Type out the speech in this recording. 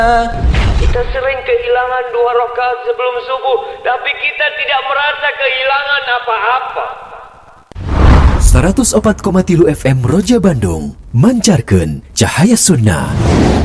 Kita sering kehilangan 2 rakaat sebelum subuh, tapi kita tidak merasa kehilangan apa-apa. 104,3 FM Roja Bandung, mancarkeun cahaya sunnah.